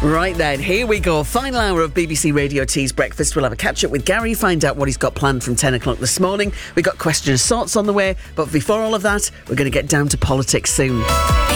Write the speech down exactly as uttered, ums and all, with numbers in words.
Right then, here we go. Final hour of B B C Radio T's Breakfast. We'll have a catch up with Gary, find out what he's got planned from ten o'clock this morning. We've got question of sorts on the way, but before all of that, we're going to get down to politics soon.